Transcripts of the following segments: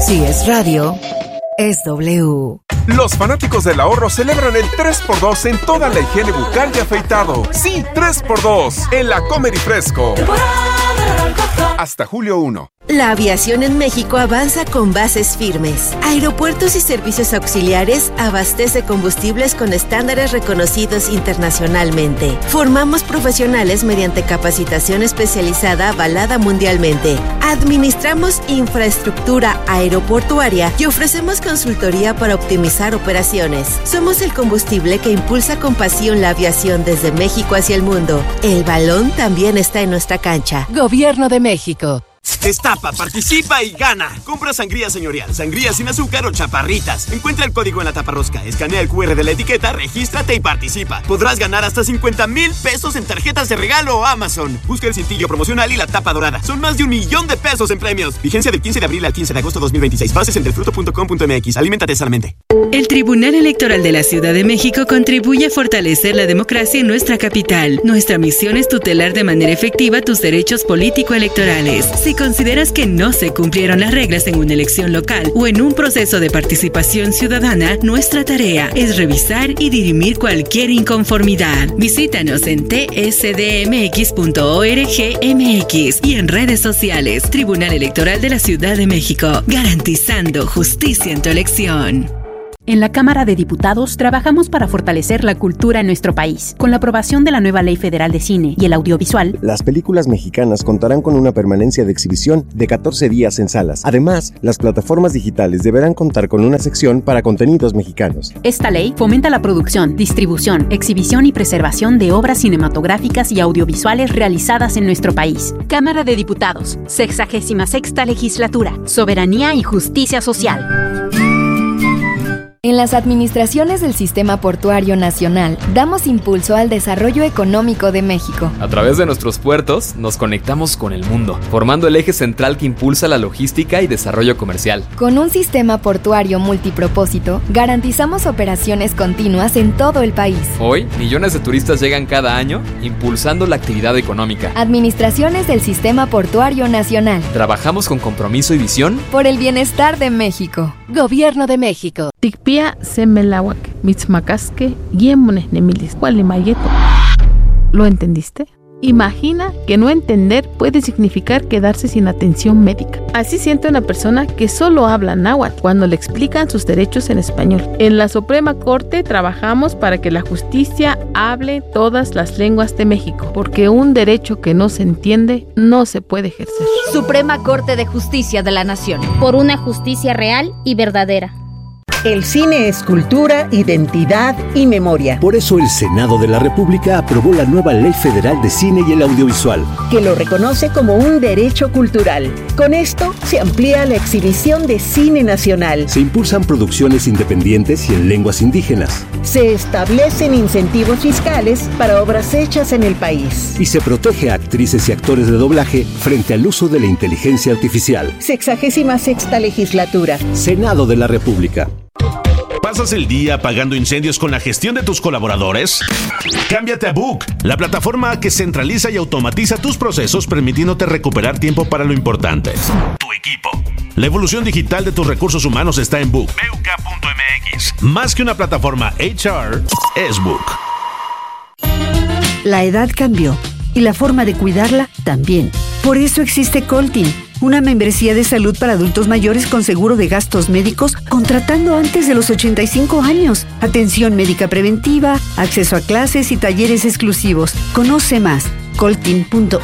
Si es radio, es W. Los fanáticos del ahorro celebran el 3x2 en toda la higiene bucal y afeitado. Sí, 3x2 en la Comer y Fresco. Hasta julio 1. La aviación en México avanza con bases firmes. Aeropuertos y servicios auxiliares abastece combustibles con estándares reconocidos internacionalmente. Formamos profesionales mediante capacitación especializada avalada mundialmente. Administramos infraestructura aeroportuaria y ofrecemos consultoría para optimizar operaciones. Somos el combustible que impulsa con pasión la aviación desde México hacia el mundo. El balón también está en nuestra cancha. Gobierno de México. Destapa, participa y gana. Compra sangría señorial, sangría sin azúcar o chaparritas. Encuentra el código en la taparrosca, escanea el QR de la etiqueta, regístrate y participa. Podrás ganar hasta 50,000 pesos en tarjetas de regalo Amazon. Busca el cintillo promocional y la tapa dorada. Son más de 1,000,000 de pesos en premios. Vigencia del 15 de abril al 15 de agosto 2026. Bases en delfruto.com.mx. Aliméntate sanamente. El Tribunal Electoral de la Ciudad de México contribuye a fortalecer la democracia en nuestra capital. Nuestra misión es tutelar de manera efectiva tus derechos político-electorales. Si consideras que no se cumplieron las reglas en una elección local o en un proceso de participación ciudadana, nuestra tarea es revisar y dirimir cualquier inconformidad. Visítanos en tsdmx.org.mx y en redes sociales. Tribunal Electoral de la Ciudad de México, garantizando justicia en tu elección. En la Cámara de Diputados trabajamos para fortalecer la cultura en nuestro país. Con la aprobación de la nueva Ley Federal de Cine y el Audiovisual, las películas mexicanas contarán con una permanencia de exhibición de 14 días en salas. Además, las plataformas digitales deberán contar con una sección para contenidos mexicanos. Esta ley fomenta la producción, distribución, exhibición y preservación de obras cinematográficas y audiovisuales realizadas en nuestro país. Cámara de Diputados, 66ª Legislatura, Soberanía y Justicia Social. En las administraciones del Sistema Portuario Nacional, damos impulso al desarrollo económico de México. A través de nuestros puertos, nos conectamos con el mundo, formando el eje central que impulsa la logística y desarrollo comercial. Con un sistema portuario multipropósito, garantizamos operaciones continuas en todo el país. Hoy, millones de turistas llegan cada año, impulsando la actividad económica. Administraciones del Sistema Portuario Nacional. Trabajamos con compromiso y visión por el bienestar de México. Gobierno de México. Tikpia semelawak, mitzmacasque, yemones nemilis, mayeto. ¿Lo entendiste? Imagina que no entender puede significar quedarse sin atención médica. Así siente una persona que solo habla náhuatl cuando le explican sus derechos en español. En la Suprema Corte trabajamos para que la justicia hable todas las lenguas de México, porque un derecho que no se entiende no se puede ejercer. Suprema Corte de Justicia de la Nación. Por una justicia real y verdadera. El cine es cultura, identidad y memoria. Por eso el Senado de la República aprobó la nueva Ley Federal de Cine y el Audiovisual, que lo reconoce como un derecho cultural. Con esto se amplía la exhibición de cine nacional. Se impulsan producciones independientes y en lenguas indígenas. Se establecen incentivos fiscales para obras hechas en el país. Y se protege a actrices y actores de doblaje frente al uso de la inteligencia artificial. 66ª Legislatura. Senado de la República. ¿Pasas el día apagando incendios con la gestión de tus colaboradores? Cámbiate a Book, la plataforma que centraliza y automatiza tus procesos, permitiéndote recuperar tiempo para lo importante: tu equipo. La evolución digital de tus recursos humanos está en Book. BUK.mx. Más que una plataforma HR, es Book. La edad cambió y la forma de cuidarla también. Por eso existe Coltin, una membresía de salud para adultos mayores con seguro de gastos médicos contratando antes de los 85 años. Atención médica preventiva, acceso a clases y talleres exclusivos. Conoce más, coltin.mx.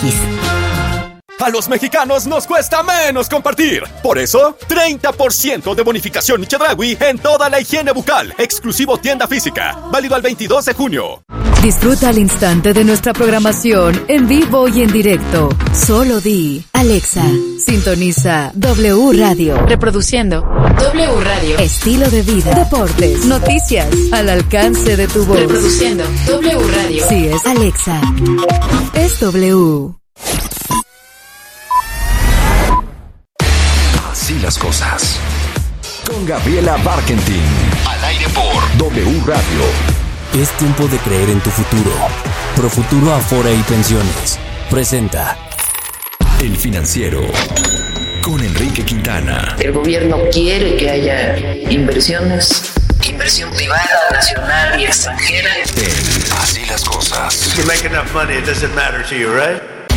A los mexicanos nos cuesta menos compartir. Por eso, 30% de bonificación Chedraui en toda la higiene bucal. Exclusivo tienda física. Válido al 22 de junio. Disfruta al instante de nuestra programación en vivo y en directo. Solo di, Alexa, sintoniza W Radio. Reproduciendo W Radio. Estilo de vida, deportes, noticias, al alcance de tu voz. Reproduciendo W Radio. Si es Alexa, es W. Así las cosas. Con Gabriela Barkentin. Al aire por W Radio. Es tiempo de creer en tu futuro. Profuturo Afore y Pensiones presenta El Financiero con Enrique Enrique Quintana. El gobierno quiere que haya inversiones, inversión privada, nacional y extranjera. Así las cosas. If you make enough money, it doesn't matter to you, right?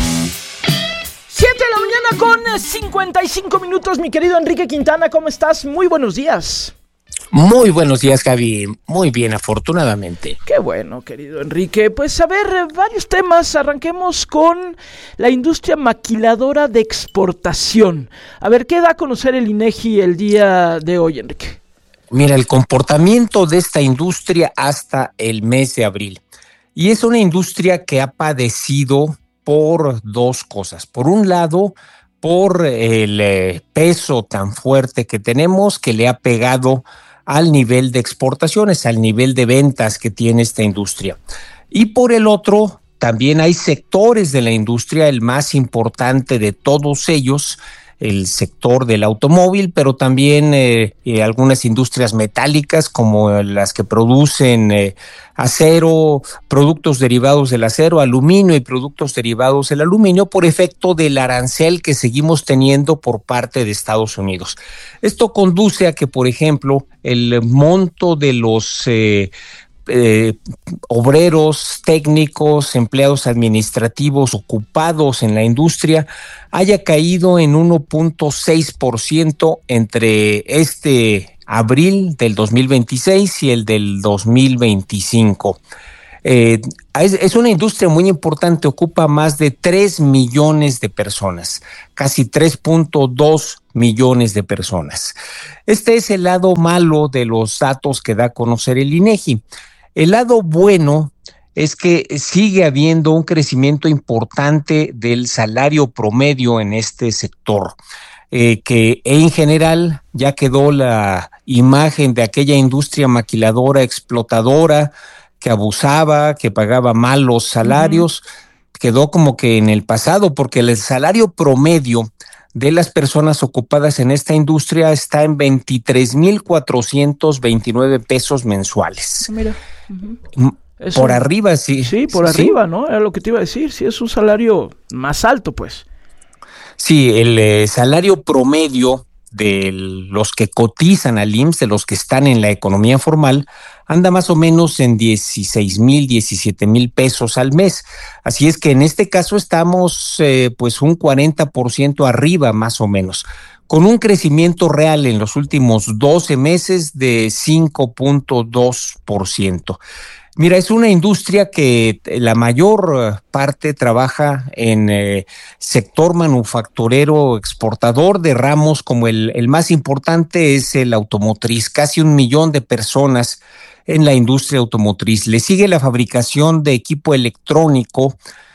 7 de la mañana con 55 minutos, mi querido Enrique Quintana, ¿cómo estás? Muy buenos días. Muy buenos días, Javi. Muy bien, afortunadamente. Qué bueno, querido Enrique. Pues a ver, varios temas. Arranquemos con la industria maquiladora de exportación. A ver, ¿qué da a conocer el INEGI el día de hoy, Enrique? Mira, el comportamiento de esta industria hasta el mes de abril. Y es una industria que ha padecido por dos cosas. Por un lado, por el peso tan fuerte que tenemos, que le ha pegado al nivel de exportaciones, al nivel de ventas que tiene esta industria. Y por el otro, también hay sectores de la industria, el más importante de todos ellos, el sector del automóvil, pero también algunas industrias metálicas como las que producen acero, productos derivados del acero, aluminio y productos derivados del aluminio por efecto del arancel que seguimos teniendo por parte de Estados Unidos. Esto conduce a que, por ejemplo, el monto de los obreros, técnicos, empleados administrativos ocupados en la industria haya caído en 1.6% entre este abril del 2026 y el del 2025. Es una industria muy importante, ocupa más de 3 millones de personas, casi 3.2 millones de personas. Este es el lado malo de los datos que da a conocer el INEGI. El lado bueno es que sigue habiendo un crecimiento importante del salario promedio en este sector, que en general ya quedó la imagen de aquella industria maquiladora, explotadora, que abusaba, que pagaba mal los salarios, quedó como que en el pasado, porque el salario promedio de las personas ocupadas en esta industria está en 23,429 pesos mensuales. Mira. Por arriba, sí. Sí, por arriba, ¿no? Era lo que te iba a decir. Sí, es un salario más alto, pues. Sí, el salario promedio de los que cotizan al IMSS, de los que están en la economía formal, anda más o menos en 16,000, 17,000 pesos al mes. Así es que en este caso estamos pues un 40% arriba más o menos, con un crecimiento real en los últimos 12 meses de 5.2%. Mira, es una industria que la mayor parte trabaja en sector manufacturero exportador de ramos como el más importante es el automotriz, casi 1 millón de personas en la industria automotriz. Le sigue la fabricación de equipo electrónico,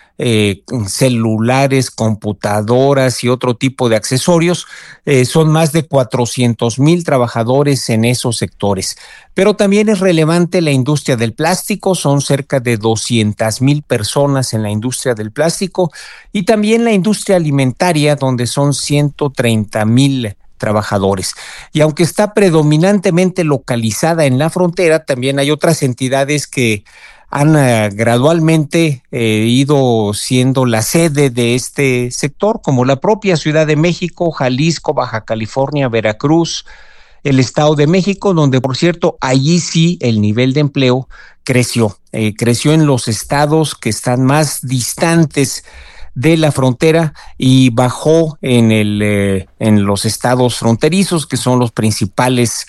celulares, computadoras y otro tipo de accesorios. Son más de 400,000 trabajadores en esos sectores. Pero también es relevante la industria del plástico, son cerca de 200,000 personas en la industria del plástico, y también la industria alimentaria, donde son 130,000 trabajadores. Y aunque está predominantemente localizada en la frontera, también hay otras entidades que han gradualmente ido siendo la sede de este sector, como la propia Ciudad de México, Jalisco, Baja California, Veracruz, el Estado de México, donde, por cierto, allí sí el nivel de empleo creció. Creció en los estados que están más distantes de la frontera y bajó en los estados fronterizos, que son los principales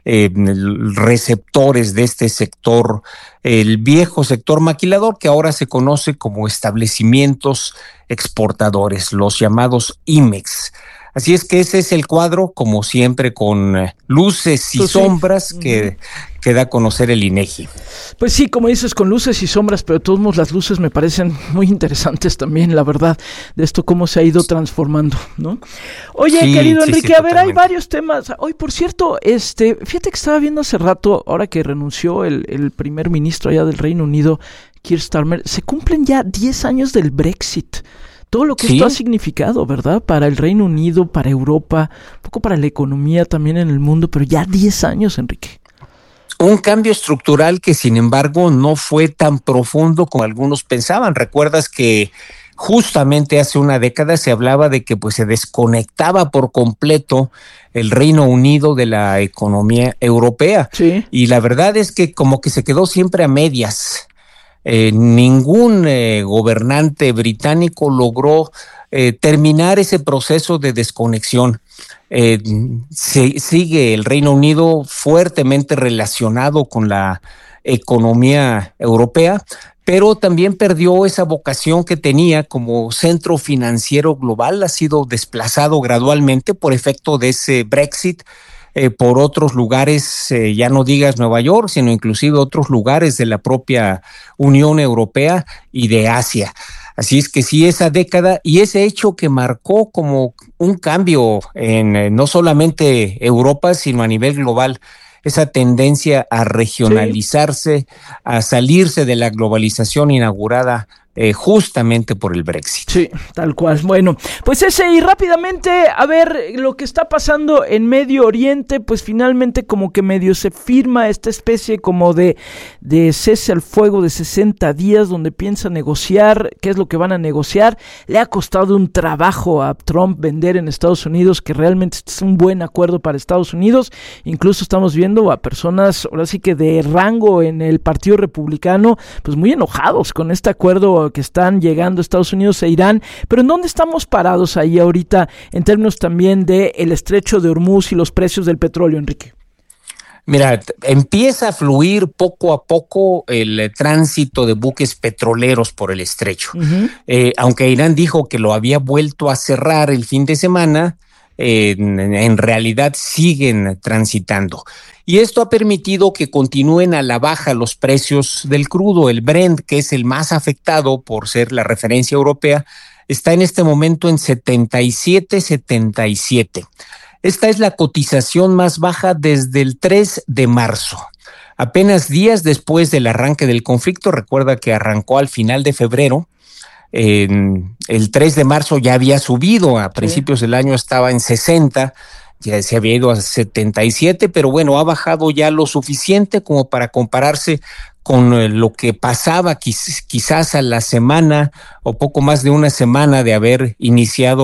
receptores de este sector, el viejo sector maquilador, que ahora se conoce como establecimientos exportadores, los llamados IMEX. Así es que ese es el cuadro, como siempre, con luces y sombras que da a conocer el INEGI. Pues sí, como dices, con luces y sombras, pero de todos modos las luces me parecen muy interesantes también, la verdad, de esto cómo se ha ido transformando, ¿no? Oye, sí, querido Enrique, a ver, hay varios temas. Hoy, por cierto, fíjate que estaba viendo hace rato, ahora que renunció el primer ministro allá del Reino Unido, Keir Starmer, se cumplen ya 10 años del Brexit. Todo lo que esto ha significado, ¿verdad? Para el Reino Unido, para Europa, un poco para la economía también en el mundo, pero ya 10 años, Enrique. Un cambio estructural que, sin embargo, no fue tan profundo como algunos pensaban. Recuerdas que justamente hace una década se hablaba de que pues se desconectaba por completo el Reino Unido de la economía europea. Sí. Y la verdad es que como que se quedó siempre a medias. Ningún gobernante británico logró terminar ese proceso de desconexión. Sigue el Reino Unido fuertemente relacionado con la economía europea, pero también perdió esa vocación que tenía como centro financiero global. Ha sido desplazado gradualmente por efecto de ese Brexit por otros lugares, ya no digas Nueva York, sino inclusive otros lugares de la propia Unión Europea y de Asia. Así es que sí, esa década y ese hecho que marcó como un cambio en no solamente Europa, sino a nivel global, esa tendencia a regionalizarse, a salirse de la globalización inaugurada justamente por el Brexit. Sí, tal cual. Bueno, pues y rápidamente, a ver, lo que está pasando en Medio Oriente, pues finalmente como que medio se firma esta especie como de cese al fuego de 60 días, donde piensa negociar, qué es lo que van a negociar. Le ha costado un trabajo a Trump vender en Estados Unidos que realmente es un buen acuerdo para Estados Unidos. Incluso estamos viendo a personas, ahora sí que de rango en el Partido Republicano, pues muy enojados con este acuerdo que están llegando Estados Unidos e Irán. Pero ¿en dónde estamos parados ahí ahorita en términos también de el estrecho de Hormuz y los precios del petróleo, Enrique? Mira, empieza a fluir poco a poco el tránsito de buques petroleros por el estrecho. Uh-huh. Aunque Irán dijo que lo había vuelto a cerrar el fin de semana, en realidad siguen transitando. Y esto ha permitido que continúen a la baja los precios del crudo. El Brent, que es el más afectado por ser la referencia europea, está en este momento en 77.77. Esta es la cotización más baja desde el 3 de marzo. Apenas días después del arranque del conflicto, recuerda que arrancó al final de febrero. El 3 de marzo ya había subido, a principios del año estaba en 60, ya se había ido a 77, pero bueno, ha bajado ya lo suficiente como para compararse con lo que pasaba quizás a la semana o poco más de una semana de haber iniciado